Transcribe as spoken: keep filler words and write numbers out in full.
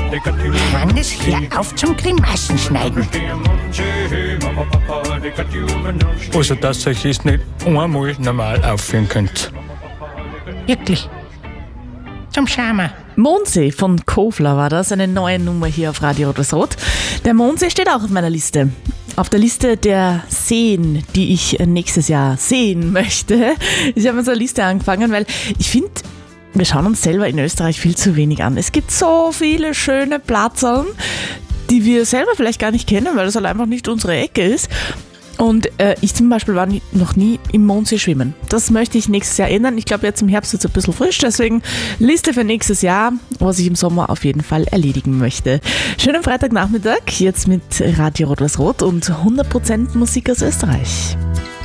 Hannes, hör auf zum Grimassen schneiden. Also, dass ihr euch das nicht einmal normal aufführen könnt. Wirklich. Zum Schauen. Mondsee von Kofler war das, eine neue Nummer hier auf Radio Rot. Der Mondsee steht auch auf meiner Liste. Auf der Liste der Seen, die ich nächstes Jahr sehen möchte. Ich habe mir so eine Liste angefangen, weil ich finde, wir schauen uns selber in Österreich viel zu wenig an. Es gibt so viele schöne Plätze, die wir selber vielleicht gar nicht kennen, weil das halt einfach nicht unsere Ecke ist. Und äh, ich zum Beispiel war nie, noch nie im Mondsee schwimmen. Das möchte ich nächstes Jahr ändern. Ich glaube, jetzt im Herbst ist es ein bisschen frisch, deswegen Liste für nächstes Jahr, was ich im Sommer auf jeden Fall erledigen möchte. Schönen Freitagnachmittag, jetzt mit Radio Rot-Was-Rot und hundert Prozent Musik aus Österreich.